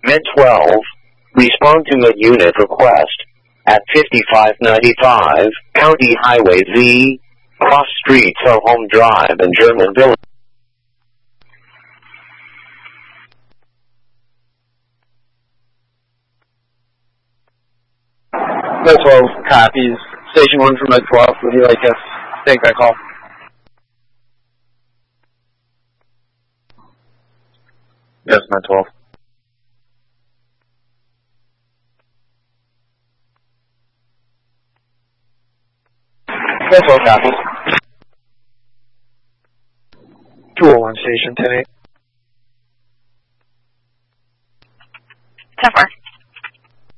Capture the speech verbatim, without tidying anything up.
Med twelve, respond to Med Unit request at fifty-five ninety-five, County Highway Z, cross streets of Home Drive and German Village. Med twelve copies. Station one for Med twelve. Would you like us to take that call? Yes, Med twelve. Med twelve copies. two oh one Station, ten eight. ten four.